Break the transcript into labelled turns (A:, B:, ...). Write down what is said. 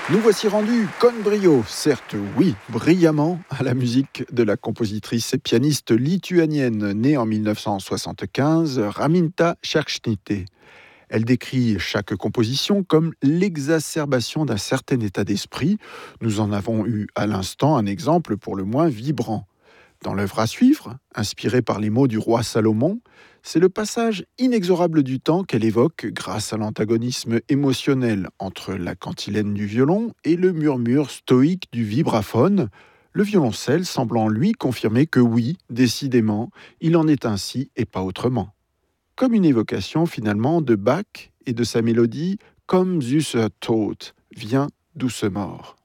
A: Nous voici rendus con brio, certes oui, brillamment, à la musique de la compositrice et pianiste lituanienne née en 1975, Raminta Šerkšnytė. Elle décrit chaque composition comme l'exacerbation d'un certain état d'esprit. Nous en avons eu à l'instant un exemple pour le moins vibrant. Dans l'œuvre à suivre, inspirée par les mots du roi Salomon, c'est le passage inexorable du temps qu'elle évoque grâce à l'antagonisme émotionnel entre la cantilène du violon et le murmure stoïque du vibraphone, le violoncelle semblant lui confirmer que oui, décidément, il en est ainsi et pas autrement. Comme une évocation finalement de Bach et de sa mélodie « Comme Zeus Tod » vient d'où ce mort.